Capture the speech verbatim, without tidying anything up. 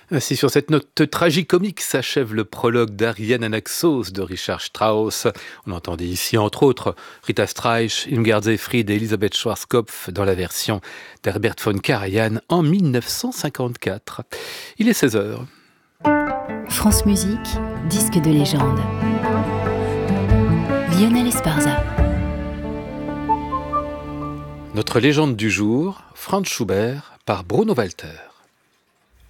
Ainsi, sur cette note tragicomique s'achève le prologue d'Ariane Anaxos de Richard Strauss. On entendait ici, entre autres, Rita Streich, Irmgard Seyfried et Elisabeth Schwarzkopf dans la version d'Herbert von Karajan en mille neuf cent cinquante-quatre. Il est seize heures. France Musique, disque de légende. Lionel Esparza. Notre légende du jour, Franz Schubert par Bruno Walter.